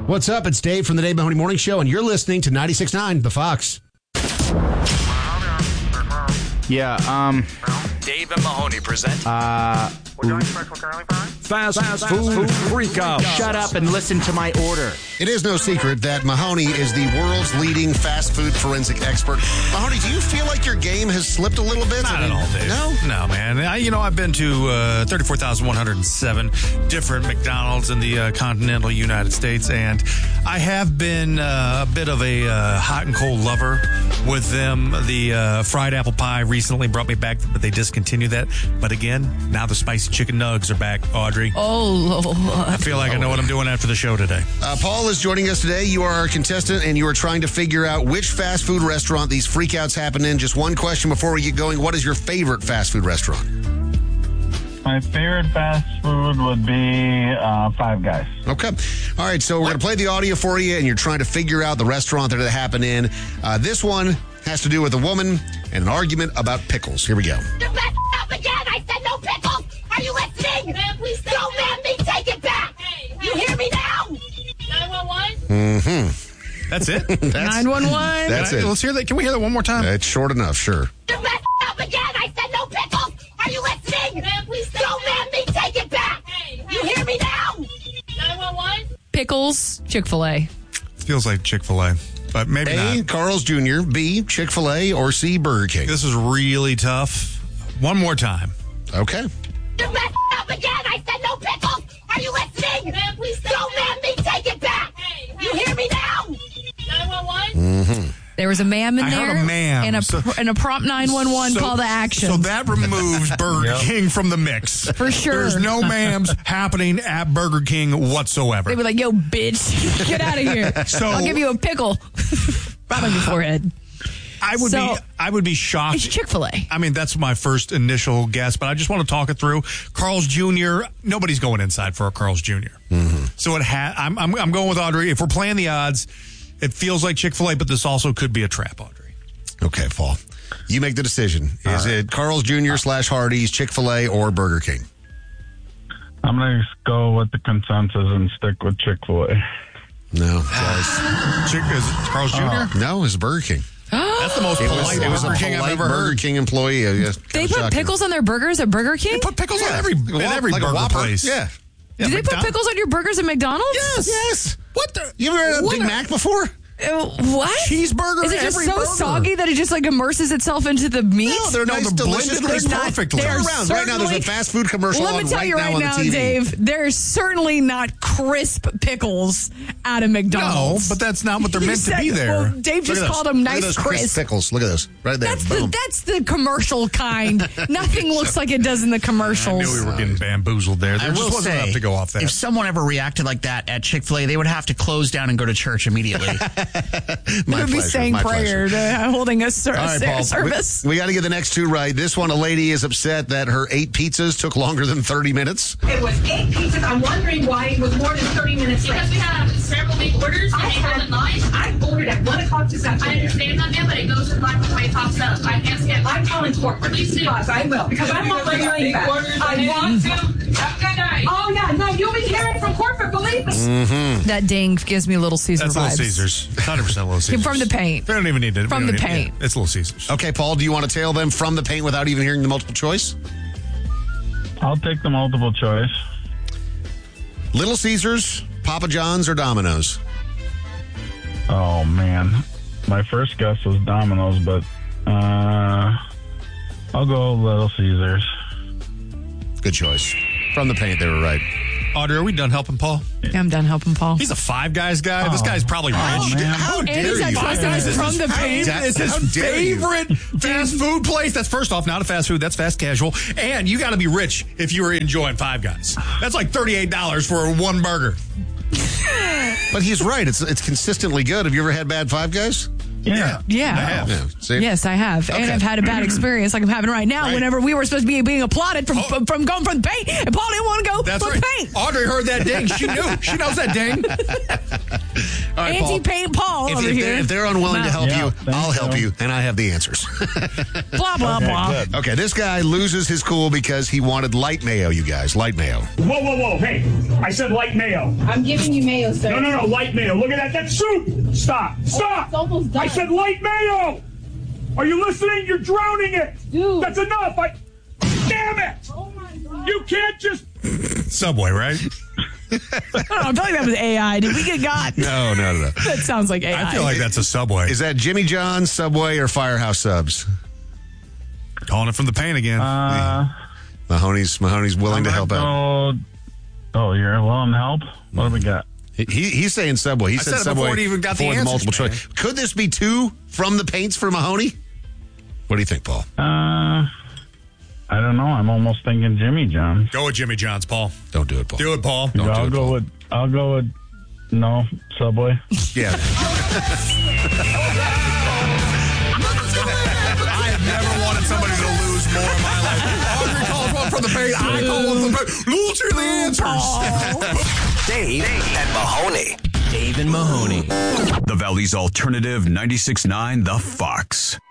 What's up? It's Dave from the Dave Mahoney Morning Show, and you're listening to 96.9 The Fox. Yeah, Dave and Mahoney present. We're doing special curly fries? Fast food freak out. Shut up and listen to my order. It is no secret that Mahoney is the world's leading fast food forensic expert. Mahoney, do you feel like your game has slipped a little bit? Not at all, Dave. No? No, man. I've been to 34,107 different McDonald's in the continental United States, and I have been a bit of a hot and cold lover with them. The fried apple pie recently brought me back, but they discontinued that. But again, now the spicy chicken nugs are back, Audrey. Oh, Lord. I feel like I know what I'm doing after the show today. Paul is joining us today. You are our contestant, and you are trying to figure out which fast food restaurant these freakouts happen in. Just one question before we get going. What is your favorite fast food restaurant? My favorite fast food would be Five Guys. Okay. All right, so we're going to play the audio for you, and you're trying to figure out the restaurant that it happened in. This one has to do with a woman and an argument about pickles. Here we go. You messed up again! I said no pickles! Are you listening? Ma'am, please take Don't man me, take it back! Hey, You hear me now? 911? That's it? 911. That's it. Let's hear that. Can we hear that one more time? It's short enough, sure. You messed up again! I said no pickles! Are you listening? Ma'am, please take Don't man me, take it back! Hey, You hear me now? 911? Pickles, Chick-fil-A. Feels like Chick-fil-A, but maybe A, not. Carl's Jr., B, Chick-fil-A, or C, Burger King. This is really tough. One more time. Okay. You messed up again! I said no pickles! Are you listening? Ma'am, please take Don't man me, take it back! Hey, You hear me now? 911? There was a ma'am in I there. heard a ma'am. And a prompt 911 call to action. So that removes Burger King from the mix. For sure. There's no ma'ams happening at Burger King whatsoever. They were like, yo, bitch, get out of here. So- I'll give you a pickle right on your forehead. I would be shocked. It's Chick-fil-A. I mean, that's my first initial guess, but I just want to talk it through. Carl's Jr., nobody's going inside for a Carl's Jr. Mm-hmm. So I'm going with Audrey. If we're playing the odds, it feels like Chick-fil-A, but this also could be a trap, Audrey. Okay, Paul. You make the decision. Is it Carl's Jr. / Hardee's, Chick-fil-A, or Burger King? I'm going to go with the consensus and stick with Chick-fil-A. No, guys. Is it Carl's Jr.? No, it's Burger King. That's the most polite It was a Burger King I've polite ever Burger heard. King employee. Yes, They put pickles on their burgers at Burger King? They put pickles on every like a burger Whopper. place. Yeah. Do they put pickles on your burgers at McDonald's? Yes. What the? You ever had a Big Mac before? What? Cheeseburger. Is it just every so burger. soggy that it just like immerses itself into the meat? No, they're nice, delicious, blended crisp. perfectly. They're Around. Right now, there's a certainly- fast food commercial Let on me tell you right right now now, on the TV. Dave, there's certainly not crisp pickles at a No, McDonald's. but that's not what they're You meant to said- be there. Well, Dave just called them Look at nice those crisp. pickles. Look at those. Right there. Boom. That's the commercial kind. Nothing looks like it does in the I commercials. knew we were getting bamboozled there. There I just will wasn't say, enough to go off that. if someone ever reacted like that at Chick-fil-A, they would have to close down and go to church immediately. My They would be pleasure, saying my prayer, holding a All right, Paul. service. We got to get the next two right. This one, a lady is upset that her 8 pizzas took longer than 30 minutes. It was 8 pizzas. I'm wondering why it was more than 30 minutes late. Because we have several big orders and they go in line. I ordered at 1 o'clock this I afternoon. understand that, ma'am, but it goes in line before it pops up. I can't skip. I'm calling corporate. Please do. Yes, I will. Because I want my money back. I want to. Have a good night. Oh, yeah. No, you'll be hearing from corporate, believe me. That ding gives me Little Caesar That's vibes. Little Caesars. 100% Little Caesars. From the paint. They don't even need it. From the paint. It's Little Caesars. Okay, Paul, do you want to tail them from the paint without even hearing the multiple choice? I'll take the multiple choice. Little Caesars, Papa John's, or Domino's? Oh, man. My first guess was Domino's, but I'll go Little Caesars. Good choice. From the paint, they were right. Audrey, are we done helping Paul? I'm done helping Paul. He's a Five Guys guy. This guy's probably rich. How And dare he's at you? Five Guys Is from his the paint. It's his How dare you. favorite fast food place. That's first off, not a fast food. That's fast casual. And you got to be rich if you were enjoying Five Guys. That's like $38 for one burger. But he's right. It's consistently good. Have you ever had bad Five Guys? Yeah. Yeah. I have. Yeah. See? Yes, I have. And Okay. I've had a bad experience like I'm having right now Right. whenever we were supposed to be being applauded from going from the paint, and Paul didn't want to go That's from right. the paint. Audrey heard that ding. She knew. She knows that ding. All right, Paul. Anti-paint Paul over here. If they're unwilling to help Yeah, you, thank I'll help you. you, and I have the answers. Blah, blah, blah. Good. Okay, this guy loses his cool because he wanted light mayo, you guys. Light mayo. Whoa, whoa, whoa. Hey, I said light mayo. I'm giving you mayo, sir. No, light mayo. Look at that. That's soup. Stop. Stop. It's almost done. I said light mayo. Are you listening? You're drowning it. Dude. That's enough. Damn it. Oh my God. You can't just. Subway, right? I feel like that was AI. Did we get got? No. That sounds like AI. I feel like that's a Subway. Is that Jimmy John's, Subway, or Firehouse Subs? Calling it from the pain again. Mahoney's willing to help out. Oh, you're willing to help? What do we got? He's saying Subway. He I said said it Subway before it even got the before answers, multiple man. choice. Could this be 2 from the paints for Mahoney? What do you think, Paul? I don't know. I'm almost thinking Jimmy John's. Go with Jimmy John's, Paul. Don't do it, Paul. Do it, Paul. Don't do I'll it, go Paul. with. I'll go with. No, Subway. Yeah. I have never wanted somebody to lose more in my life. Audrey calls one from the pain. I call one from the pain. Those are the answers. Dave and Mahoney. Dave and Mahoney. The Valley's Alternative 96.9 The Fox.